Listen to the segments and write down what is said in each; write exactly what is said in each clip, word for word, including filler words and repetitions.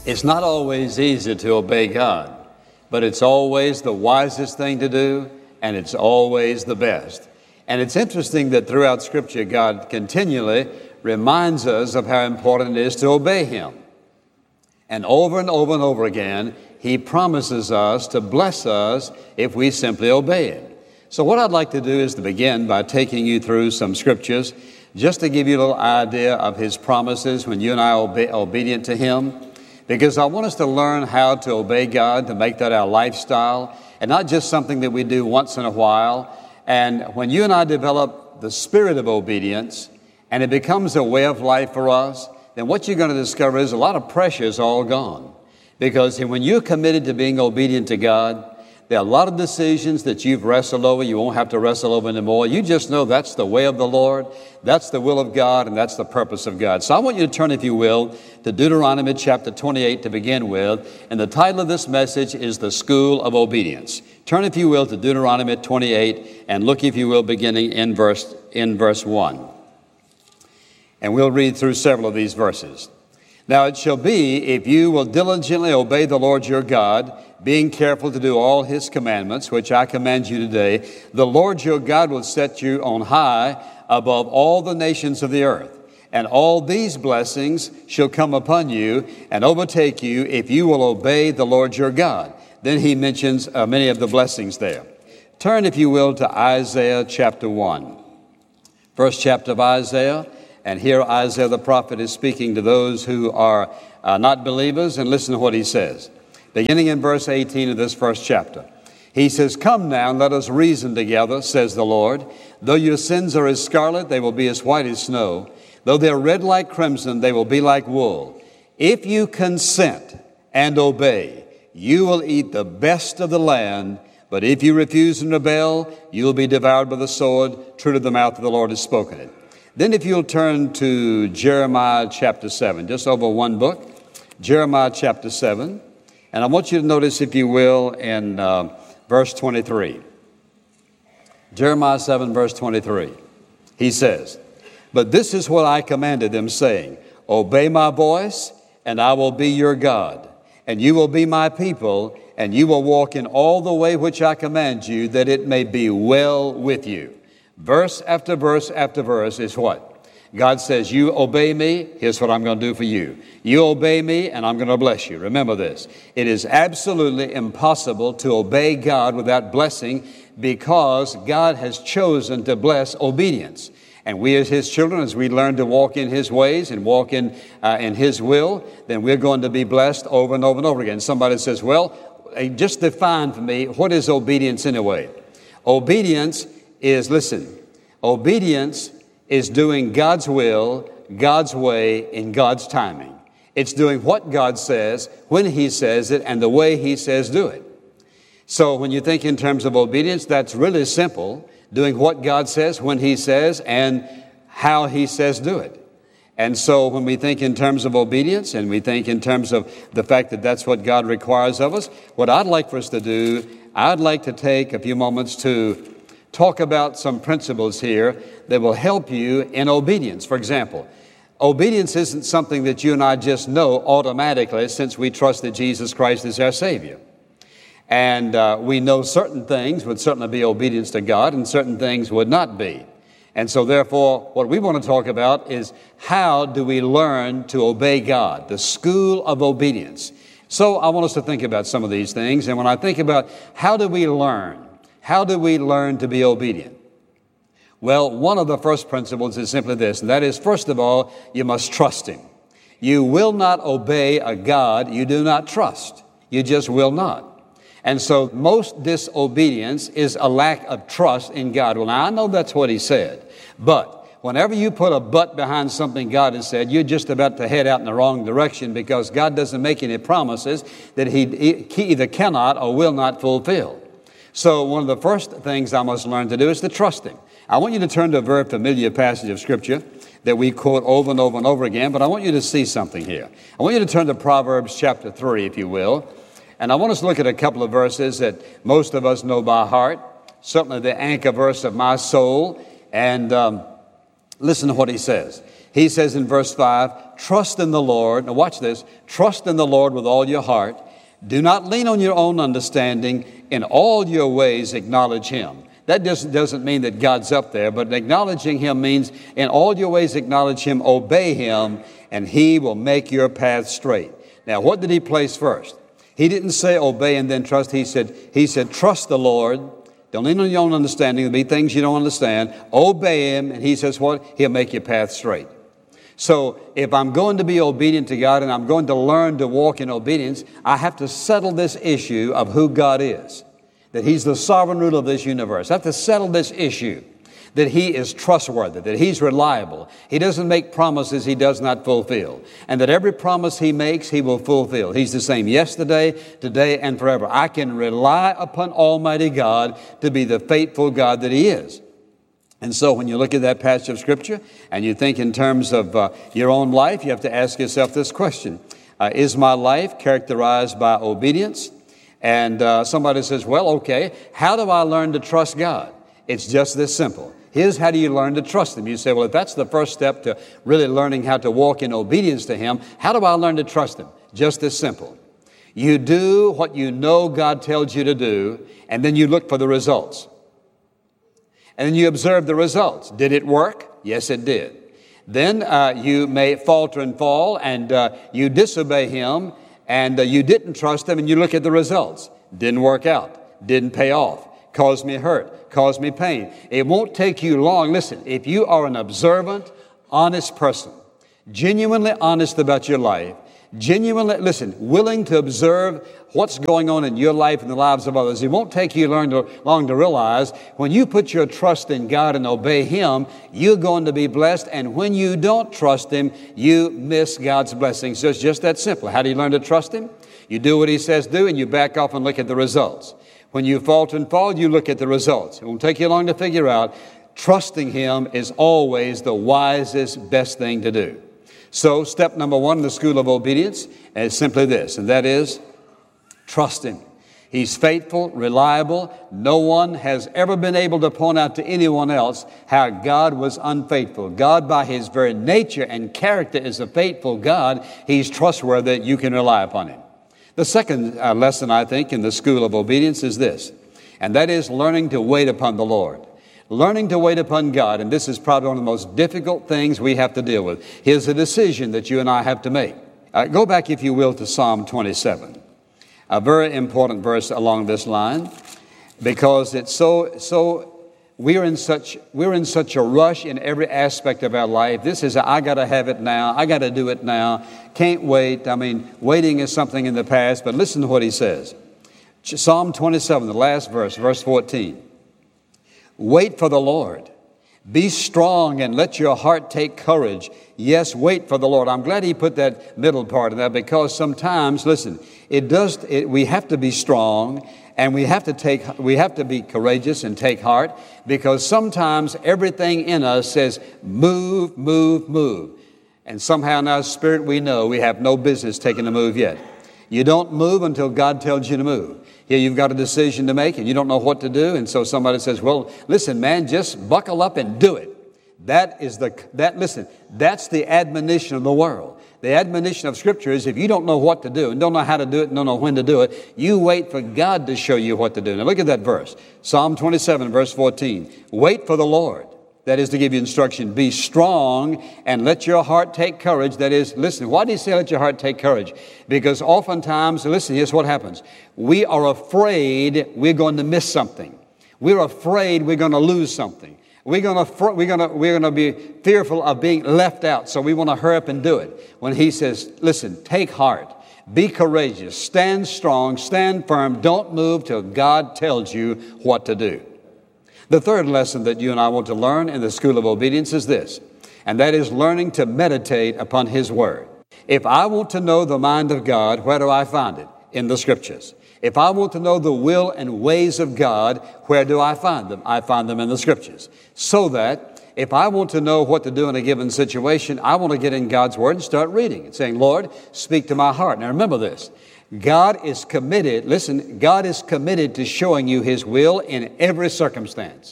It's not always easy to obey God, but it's always the wisest thing to do, and it's always the best. And it's interesting that throughout Scripture, God continually reminds us of how important it is to obey Him. And over and over and over again, He promises us to bless us if we simply obey it. So what I'd like to do is to begin by taking you through some Scriptures, just to give you a little idea of His promises when you and I are obe- obedient to Him. Because I want us to learn how to obey God, to make that our lifestyle, and not just something that we do once in a while. And when you and I develop the spirit of obedience, and it becomes a way of life for us, then what you're going to discover is a lot of pressure is all gone. Because when you're committed to being obedient to God, there are a lot of decisions that you've wrestled over, you won't have to wrestle over anymore. You just know that's the way of the Lord, that's the will of God, and that's the purpose of God. So I want you to turn, if you will, to Deuteronomy chapter twenty-eight to begin with. And the title of this message is The School of Obedience. Turn, if you will, to Deuteronomy twenty-eight and look, if you will, beginning in verse, in verse one. And we'll read through several of these verses. Now it shall be, if you will diligently obey the Lord your God, being careful to do all His commandments, which I command you today, the Lord your God will set you on high above all the nations of the earth. And all these blessings shall come upon you and overtake you if you will obey the Lord your God. Then he mentions uh, many of the blessings there. Turn, if you will, to Isaiah chapter one. First chapter of Isaiah. And here Isaiah the prophet is speaking to those who are uh, not believers, and listen to what he says. Beginning in verse eighteen of this first chapter. He says, "Come now, and let us reason together, says the Lord. Though your sins are as scarlet, they will be as white as snow. Though they are red like crimson, they will be like wool. If you consent and obey, you will eat the best of the land. But if you refuse and rebel, you will be devoured by the sword. True to the mouth of the Lord has spoken it." Then if you'll turn to Jeremiah chapter seven, just over one book, Jeremiah chapter seven. And I want you to notice, if you will, in uh, verse twenty-three. Jeremiah seven, verse twenty-three. He says, "But this is what I commanded them, saying, obey my voice, and I will be your God. And you will be my people, and you will walk in all the way which I command you, that it may be well with you." Verse after verse after verse is what? God says, you obey me, here's what I'm going to do for you. You obey me, and I'm going to bless you. Remember this. It is absolutely impossible to obey God without blessing, because God has chosen to bless obedience. And we as His children, as we learn to walk in His ways and walk in, uh, in His will, then we're going to be blessed over and over and over again. Somebody says, well, just define for me, what is obedience anyway? Obedience is, listen, obedience is doing God's will, God's way, in God's timing. It's doing what God says, when He says it, and the way He says do it. So when you think in terms of obedience, that's really simple. Doing what God says, when He says, and how He says do it. And so when we think in terms of obedience, and we think in terms of the fact that that's what God requires of us, what I'd like for us to do, I'd like to take a few moments to talk about some principles here that will help you in obedience. For example, obedience isn't something that you and I just know automatically, since we trust that Jesus Christ is our Savior. And uh, we know certain things would certainly be obedience to God, and certain things would not be. And so therefore, what we want to talk about is, how do we learn to obey God? The school of obedience. So I want us to think about some of these things. And when I think about how do we learn, how do we learn to be obedient? Well, one of the first principles is simply this, and that is, first of all, you must trust Him. You will not obey a God you do not trust. You just will not. And so most disobedience is a lack of trust in God. Well, now I know that's what He said, but whenever you put a but behind something God has said, you're just about to head out in the wrong direction, because God doesn't make any promises that He either cannot or will not fulfill. So one of the first things I must learn to do is to trust Him. I want you to turn to a very familiar passage of Scripture that we quote over and over and over again, but I want you to see something here. I want you to turn to Proverbs chapter three, if you will. And I want us to look at a couple of verses that most of us know by heart, certainly the anchor verse of my soul. And um, Listen to what he says. He says in verse five, trust in the Lord. Now watch this. Trust in the Lord with all your heart. Do not lean on your own understanding. In all your ways acknowledge him. That doesn't, doesn't mean that God's up there, but acknowledging him means in all your ways acknowledge him, obey him, and he will make your path straight. Now, what did he place first? He didn't say obey and then trust. He said, he said, trust the Lord. Don't lean on your own understanding. There'll be things you don't understand. Obey him, and he says what? He'll make your path straight. So if I'm going to be obedient to God and I'm going to learn to walk in obedience, I have to settle this issue of who God is, that he's the sovereign ruler of this universe. I have to settle this issue that he is trustworthy, that he's reliable. He doesn't make promises he does not fulfill, and that every promise he makes, he will fulfill. He's the same yesterday, today, and forever. I can rely upon Almighty God to be the faithful God that he is. And so when you look at that passage of Scripture and you think in terms of uh, your own life, you have to ask yourself this question. Uh, is my life characterized by obedience? And uh, somebody says, well, okay, how do I learn to trust God? It's just this simple. Here's how do you learn to trust him. You say, well, if that's the first step to really learning how to walk in obedience to him, how do I learn to trust him? Just this simple. You do what you know God tells you to do, and then you look for the results. And then you observe the results. Did it work? Yes, it did. Then uh, you may falter and fall, and uh, you disobey him, and uh, you didn't trust him, and you look at the results. Didn't work out. Didn't pay off. Caused me hurt. Caused me pain. It won't take you long. Listen, if you are an observant, honest person, genuinely honest about your life, genuinely, listen, willing to observe what's going on in your life and the lives of others, it won't take you long to, long to realize when you put your trust in God and obey him, you're going to be blessed. And when you don't trust him, you miss God's blessings. So it's just that simple. How do you learn to trust him? You do what he says do, and you back off and look at the results. When you falter and fall, you look at the results. It won't take you long to figure out. Trusting him is always the wisest, best thing to do. So step number one in the school of obedience is simply this, and that is trust him. He's faithful, reliable. No one has ever been able to point out to anyone else how God was unfaithful. God, by his very nature and character, is a faithful God. He's trustworthy. You can rely upon him. The second uh, lesson, I think, in the school of obedience is this, and that is learning to wait upon the Lord. Learning to wait upon God, and this is probably one of the most difficult things we have to deal with. Here's a decision that you and I have to make. Uh, go back, if you will, to Psalm twenty-seven, a very important verse along this line, because it's so so. We're in such we're in such a rush in every aspect of our life. This is a, I got to have it now. I got to do it now. Can't wait. I mean, waiting is something in the past. But listen to what he says. Psalm twenty-seven, the last verse, verse fourteen. Wait for the Lord. Be strong and let your heart take courage. Yes, wait for the Lord. I'm glad he put that middle part in there, because sometimes, listen, it does. It, we have to be strong. And we have to take, we have to be courageous and take heart, because sometimes everything in us says, move, move, move. And somehow in our spirit we know we have no business taking a move yet. You don't move until God tells you to move. Here you've got a decision to make and you don't know what to do. And so somebody says, well, listen, man, just buckle up and do it. That is the, that, listen, that's the admonition of the world. The admonition of Scripture is if you don't know what to do and don't know how to do it and don't know when to do it, you wait for God to show you what to do. Now look at that verse. Psalm twenty-seven, verse fourteen. Wait for the Lord. That is to give you instruction. Be strong and let your heart take courage. That is, listen, why do you say let your heart take courage? Because oftentimes, listen, here's what happens. We are afraid we're going to miss something. We're afraid we're going to lose something. We're going to we're going to we're going to be fearful of being left out, so we want to hurry up and do it. When he says, "Listen, take heart, be courageous, stand strong, stand firm, don't move till God tells you what to do." The third lesson that you and I want to learn in the school of obedience is this, and that is learning to meditate upon His Word. If I want to know the mind of God, where do I find it? In the Scriptures. If I want to know the will and ways of God, where do I find them? I find them in the Scriptures. So that if I want to know what to do in a given situation, I want to get in God's Word and start reading and saying, Lord, speak to my heart. Now remember this, God is committed, listen, God is committed to showing you His will in every circumstance.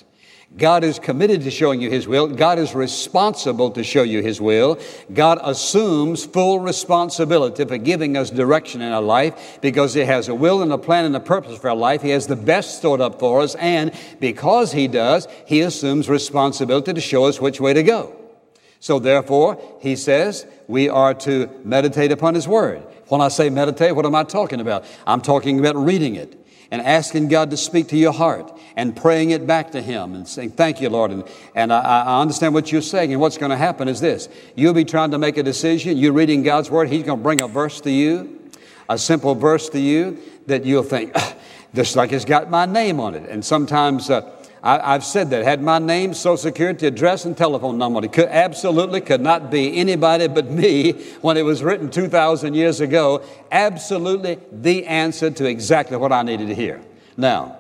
God is committed to showing you His will. God is responsible to show you His will. God assumes full responsibility for giving us direction in our life because He has a will and a plan and a purpose for our life. He has the best stored up for us, and because He does, He assumes responsibility to show us which way to go. So therefore, He says we are to meditate upon His Word. When I say meditate, what am I talking about? I'm talking about reading it and asking God to speak to your heart and praying it back to Him and saying, thank you, Lord. And, and I, I understand what you're saying. And what's going to happen is this. You'll be trying to make a decision. You're reading God's Word. He's going to bring a verse to you, a simple verse to you that you'll think, just like it's got my name on it. And sometimes uh, I, I've said that. Had my name, Social Security, address, and telephone number. It could, absolutely could not be anybody but me when it was written two thousand years ago. Absolutely the answer to exactly what I needed to hear. Now,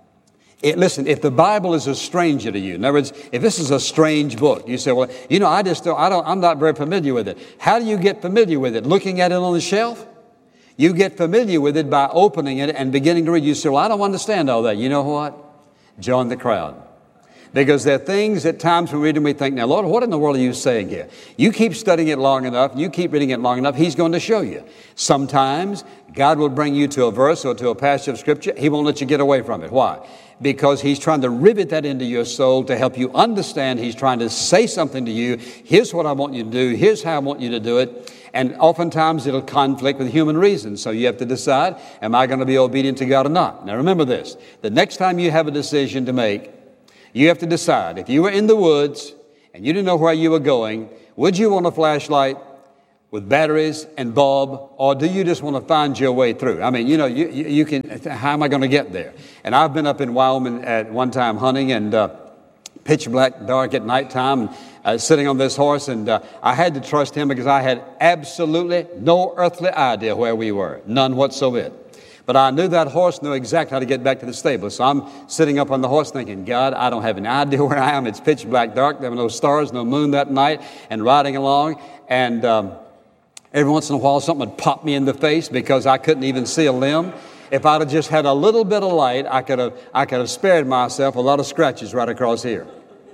it, listen, if the Bible is a stranger to you, in other words, if this is a strange book, you say, well, you know, I just don't, I don't, I'm not very familiar with it. How do you get familiar with it? Looking at it on the shelf? You get familiar with it by opening it and beginning to read. You say, well, I don't understand all that. You know what? Join the crowd. Because there are things at times we read and we think, now, Lord, what in the world are you saying here? You keep studying it long enough, you keep reading it long enough, He's going to show you. Sometimes God will bring you to a verse or to a passage of Scripture. He won't let you get away from it. Why? Because He's trying to rivet that into your soul to help you understand. He's trying to say something to you. Here's what I want you to do. Here's how I want you to do it. And oftentimes it'll conflict with human reason. So you have to decide, am I going to be obedient to God or not? Now remember this. The next time you have a decision to make, you have to decide. If you were in the woods and you didn't know where you were going, would you want a flashlight with batteries and bulb, or do you just want to find your way through? I mean, you know, you, you, you can, how am I going to get there? And I've been up in Wyoming at one time hunting and uh, pitch black, dark at nighttime, and uh, sitting on this horse, and uh, I had to trust him because I had absolutely no earthly idea where we were, none whatsoever. But I knew that horse knew exactly how to get back to the stable. So I'm sitting up on the horse thinking, God, I don't have any idea where I am. It's pitch black dark. There were no stars, no moon that night, and riding along. And um, every once in a while, something would pop me in the face because I couldn't even see a limb. If I'd have just had a little bit of light, I could have, I could have spared myself a lot of scratches right across here.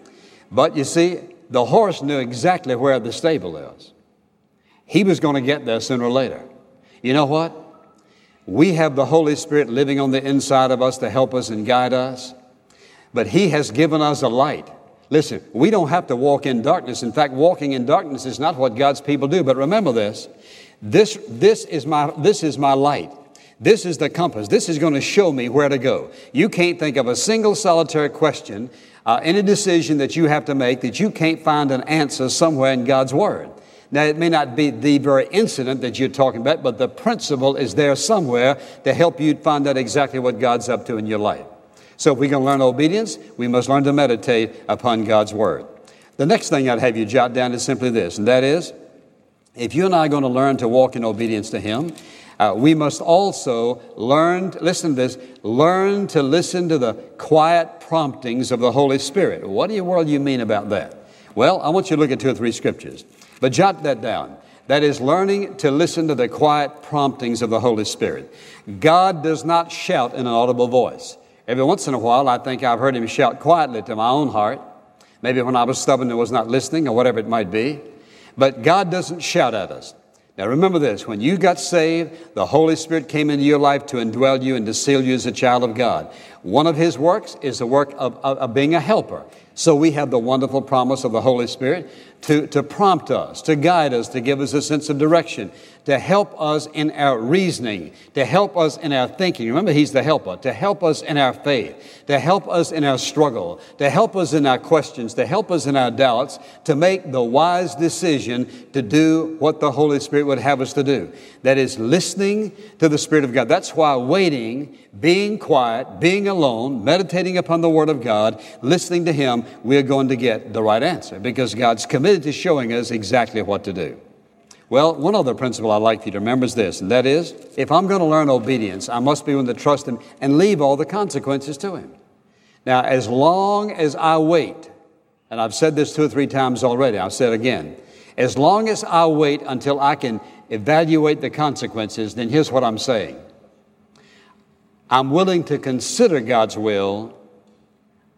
But you see, the horse knew exactly where the stable is. He was going to get there sooner or later. You know what? We have the Holy Spirit living on the inside of us to help us and guide us. But He has given us a light. Listen, we don't have to walk in darkness. In fact, walking in darkness is not what God's people do. But remember this. This, this is my, this is my light. This is the compass. This is going to show me where to go. You can't think of a single solitary question, uh, any decision that you have to make that you can't find an answer somewhere in God's Word. Now, it may not be the very incident that you're talking about, but the principle is there somewhere to help you find out exactly what God's up to in your life. So if we're going to learn obedience, we must learn to meditate upon God's Word. The next thing I'd have you jot down is simply this, and that is, if you and I are going to learn to walk in obedience to Him, uh, we must also learn, listen to this, learn to listen to the quiet promptings of the Holy Spirit. What in the world do you mean about that? Well, I want you to look at two or three scriptures. But jot that down. That is learning to listen to the quiet promptings of the Holy Spirit. God does not shout in an audible voice. Every once in a while, I think I've heard Him shout quietly to my own heart. Maybe when I was stubborn and was not listening or whatever it might be. But God doesn't shout at us. Now remember this, when you got saved, the Holy Spirit came into your life to indwell you and to seal you as a child of God. One of His works is the work of, of, of being a helper. So we have the wonderful promise of the Holy Spirit to, to prompt us, to guide us, to give us a sense of direction, to help us in our reasoning, to help us in our thinking. Remember, He's the helper. To help us in our faith, to help us in our struggle, to help us in our questions, to help us in our doubts, to make the wise decision to do what the Holy Spirit would have us to do. That is listening to the Spirit of God. That's why waiting, being quiet, being alone, meditating upon the Word of God, listening to Him, we're going to get the right answer because God's committed to showing us exactly what to do. Well, one other principle I'd like you to remember is this, and that is, if I'm going to learn obedience, I must be willing to trust Him and leave all the consequences to Him. Now, as long as I wait, and I've said this two or three times already, I'll say it again, as long as I wait until I can evaluate the consequences, then here's what I'm saying. I'm willing to consider God's will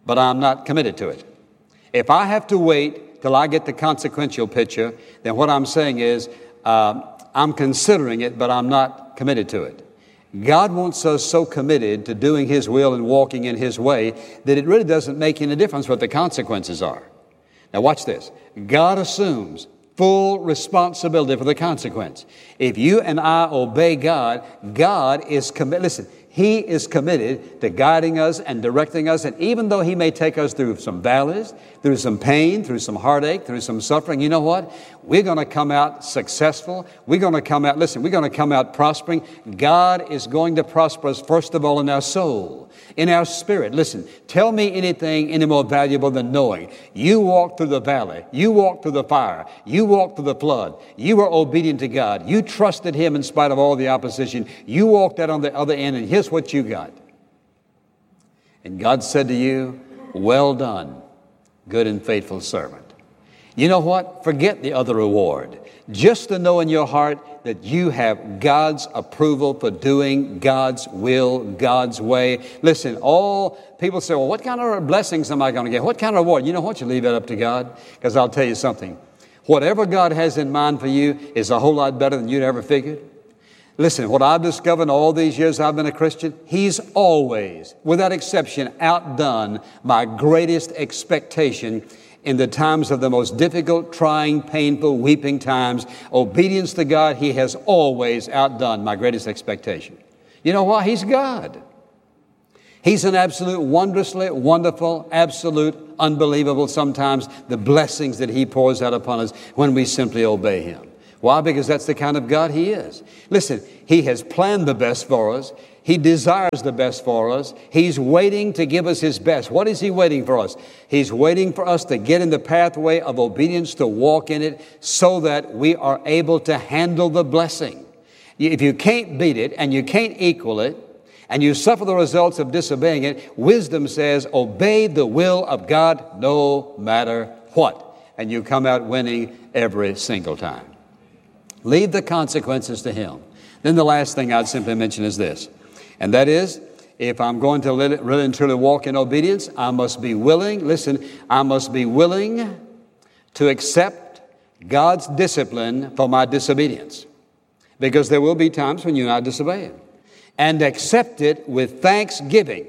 but I'm not committed to it. If I have to wait till I get the consequential picture, then what I'm saying is uh, I'm considering it, but I'm not committed to it. God wants us so committed to doing His will and walking in His way that it really doesn't make any difference what the consequences are. Now watch this. God assumes full responsibility for the consequence. If you and I obey God, God is committed. Listen, He is committed to guiding us and directing us. And even though He may take us through some valleys, through some pain, through some heartache, through some suffering, you know what? We're going to come out successful. We're going to come out, listen, we're going to come out prospering. God is going to prosper us, first of all, in our soul, in our spirit. Listen, tell me anything any more valuable than knowing you walked through the valley, you walked through the fire, you walked through the flood, you were obedient to God, you trusted Him in spite of all the opposition, you walked out on the other end, and here's what you got. And God said to you, well done, good and faithful servant. You know what? Forget the other reward. Just to know in your heart that you have God's approval for doing God's will, God's way. Listen, all people say, well, what kind of blessings am I going to get? What kind of reward? You know what? You leave that up to God, because I'll tell you something. Whatever God has in mind for you is a whole lot better than you'd ever figured. Listen, what I've discovered in all these years I've been a Christian, He's always, without exception, outdone my greatest expectation in the times of the most difficult, trying, painful, weeping times. Obedience to God, He has always outdone my greatest expectation. You know why? He's God. He's an absolute, wondrously wonderful, absolute, unbelievable sometimes, the blessings that He pours out upon us when we simply obey Him. Why? Because that's the kind of God He is. Listen, He has planned the best for us. He desires the best for us. He's waiting to give us His best. What is He waiting for us? He's waiting for us to get in the pathway of obedience, to walk in it, so that we are able to handle the blessing. If you can't beat it and you can't equal it, and you suffer the results of disobeying it, wisdom says, obey the will of God no matter what. And you come out winning every single time. Leave the consequences to Him. Then the last thing I'd simply mention is this. And that is, if I'm going to really and truly walk in obedience, I must be willing, listen, I must be willing to accept God's discipline for my disobedience. Because there will be times when you and I disobey Him. And accept it with thanksgiving.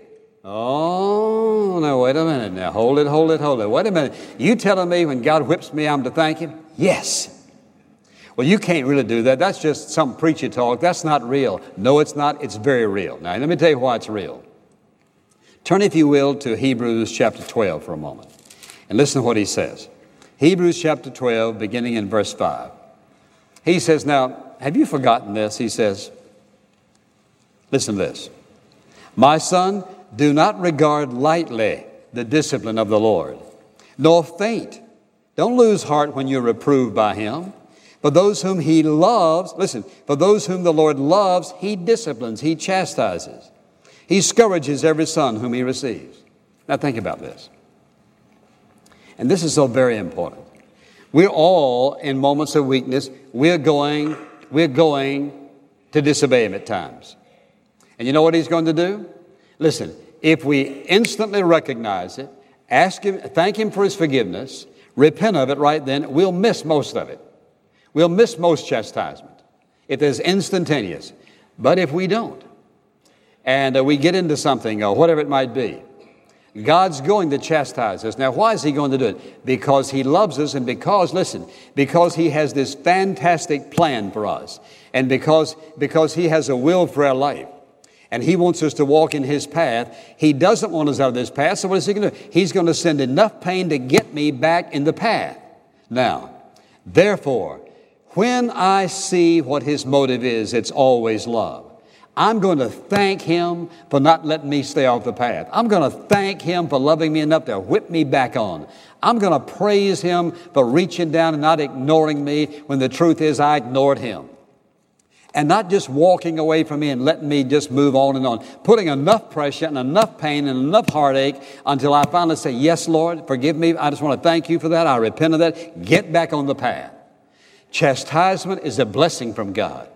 Oh, now wait a minute now. Hold it, hold it, hold it. Wait a minute. You telling me when God whips me, I'm to thank Him? Yes. Well, you can't really do that. That's just some preacher talk. That's not real. No, it's not. It's very real. Now, let me tell you why it's real. Turn, if you will, to Hebrews chapter twelve for a moment. And listen to what he says. Hebrews chapter twelve, beginning in verse five. He says, now, have you forgotten this? He says, listen to this. My son, do not regard lightly the discipline of the Lord, nor faint. Don't lose heart when you're reproved by Him. For those whom He loves, listen, for those whom the Lord loves, He disciplines, He chastises. He scourges every son whom He receives. Now think about this. And this is so very important. We're all in moments of weakness. We're going, we're going to disobey Him at times. And you know what He's going to do? Listen, if we instantly recognize it, ask Him, thank Him for His forgiveness, repent of it right then, we'll miss most of it. We'll miss most chastisement if there's instantaneous. But if we don't, and uh, we get into something or whatever it might be, God's going to chastise us. Now, why is He going to do it? Because He loves us, and because, listen, because He has this fantastic plan for us, and because, because He has a will for our life, and He wants us to walk in His path. He doesn't want us out of this path, so what is He going to do? He's going to send enough pain to get me back in the path. Now, therefore, when I see what His motive is, it's always love. I'm going to thank Him for not letting me stay off the path. I'm going to thank Him for loving me enough to whip me back on. I'm going to praise Him for reaching down and not ignoring me when the truth is I ignored Him. And not just walking away from me and letting me just move on and on. Putting enough pressure and enough pain and enough heartache until I finally say, yes, Lord, forgive me. I just want to thank You for that. I repent of that. Get back on the path. Chastisement is a blessing from God.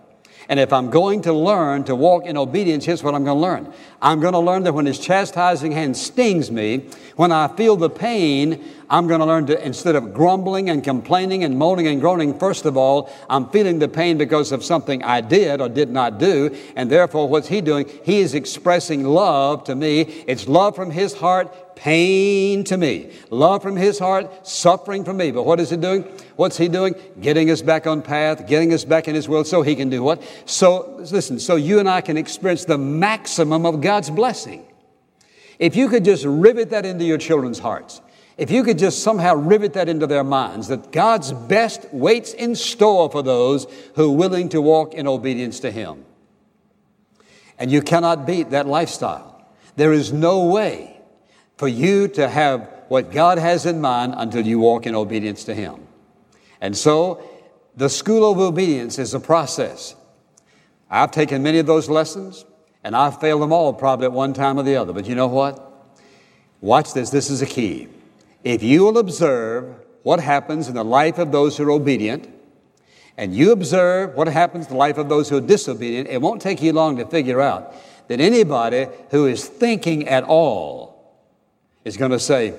And if I'm going to learn to walk in obedience, here's what I'm going to learn. I'm going to learn that when His chastising hand stings me, when I feel the pain, I'm going to learn to, instead of grumbling and complaining and moaning and groaning, first of all, I'm feeling the pain because of something I did or did not do. And therefore, what's He doing? He is expressing love to me. It's love from His heart, pain to me. Love from His heart, suffering from me. But what is He doing? What's He doing? Getting us back on path, getting us back in His will so He can do what? So, listen, so you and I can experience the maximum of God's blessing. If you could just rivet that into your children's hearts, if you could just somehow rivet that into their minds, that God's best waits in store for those who are willing to walk in obedience to Him. And you cannot beat that lifestyle. There is no way for you to have what God has in mind until you walk in obedience to Him. And so, the school of obedience is a process. I've taken many of those lessons, and I've failed them all probably at one time or the other. But you know what? Watch this. This is a key. If you will observe what happens in the life of those who are obedient, and you observe what happens in the life of those who are disobedient, it won't take you long to figure out that anybody who is thinking at all is going to say,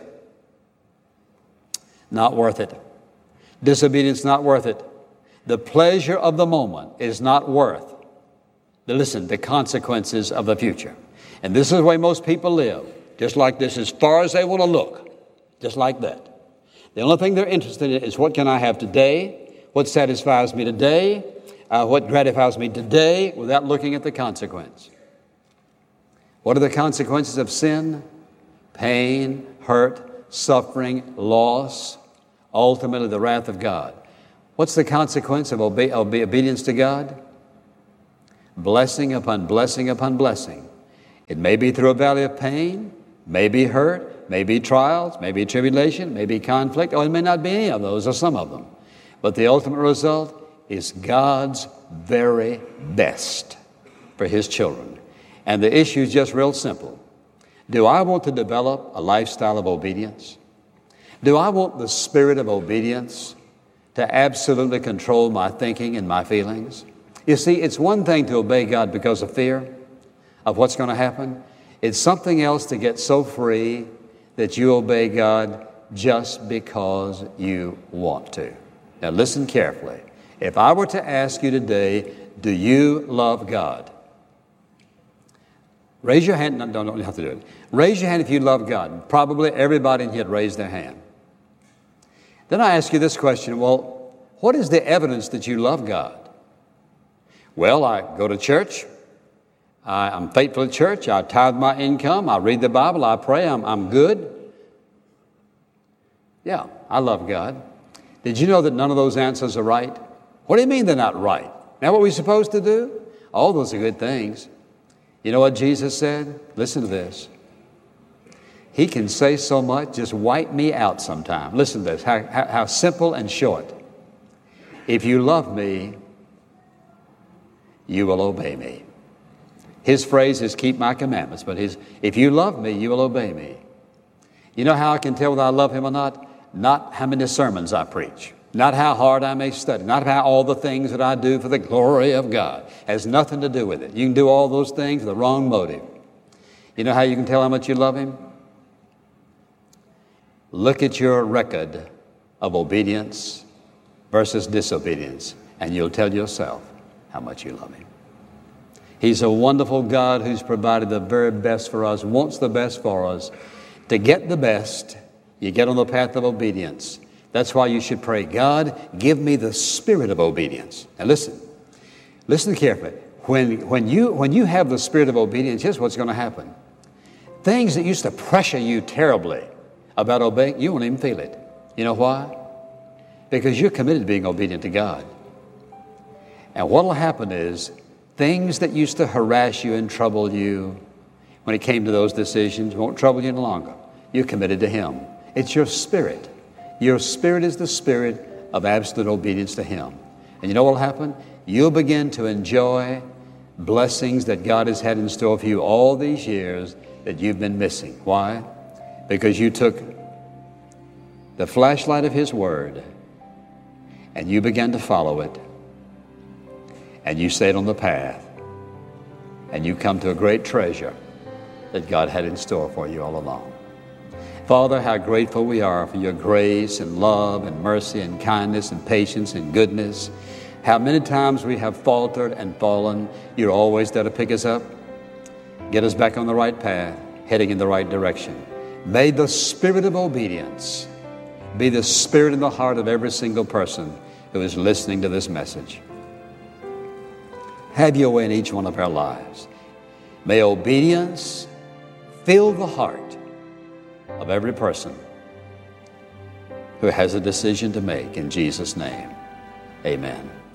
not worth it. Disobedience not worth it. The pleasure of the moment is not worth, listen, the consequences of the future. And this is the way most people live, just like this, as far as they want to look. Just like that. The only thing they're interested in is what can I have today, what satisfies me today, uh, what gratifies me today, without looking at the consequence. What are the consequences of sin? Pain, hurt, suffering, loss, ultimately the wrath of God. What's the consequence of obe- obe- obedience to God? Blessing upon blessing upon blessing. It may be through a valley of pain, may be hurt, maybe trials, maybe tribulation, maybe conflict, or it may not be any of those or some of them. But the ultimate result is God's very best for His children. And the issue is just real simple. Do I want to develop a lifestyle of obedience? Do I want the spirit of obedience to absolutely control my thinking and my feelings? You see, it's one thing to obey God because of fear of what's going to happen. It's something else to get so free that you obey God just because you want to. Now listen carefully. If I were to ask you today, do you love God? Raise your hand. No, don't, don't have to do it. Raise your hand if you love God. Probably everybody in here raised their hand. Then I ask you this question, well, what is the evidence that you love God? Well, I go to church. I, I'm faithful at church. I tithe my income. I read the Bible. I pray. I'm, I'm good. Yeah, I love God. Did you know that none of those answers are right? What do you mean they're not right? Now what we're supposed to do? All those are good things. You know what Jesus said? Listen to this. He can say so much, just wipe me out sometime. Listen to this, how, how, how simple and short. If you love me, you will obey me. His phrase is keep my commandments, but his, if you love me, you will obey me. You know how I can tell whether I love Him or not? Not how many sermons I preach, not how hard I may study, not how all the things that I do for the glory of God. It has nothing to do with it. You can do all those things with the wrong motive. You know how you can tell how much you love Him? Look at your record of obedience versus disobedience, and you'll tell yourself how much you love Him. He's a wonderful God who's provided the very best for us, wants the best for us. To get the best, you get on the path of obedience. That's why you should pray, God, give me the spirit of obedience. Now listen, listen carefully. When, when, you, when you have the spirit of obedience, here's what's going to happen. Things that used to pressure you terribly about obeying, you won't even feel it. You know why? Because you're committed to being obedient to God. And what will happen is, things that used to harass you and trouble you when it came to those decisions won't trouble you any longer. You're committed to Him. It's your spirit. Your spirit is the spirit of absolute obedience to Him. And you know what will happen? You'll begin to enjoy blessings that God has had in store for you all these years that you've been missing. Why? Because you took the flashlight of His Word and you began to follow it. and you stayed on the path, and you come to a great treasure that God had in store for you all along. Father, how grateful we are for your grace and love and mercy and kindness and patience and goodness. How many times we have faltered and fallen. You're always there to pick us up, get us back on the right path, heading in the right direction. May the spirit of obedience be the spirit in the heart of every single person who is listening to this message. Have your way in each one of our lives. May obedience fill the heart of every person who has a decision to make. In Jesus' name, amen.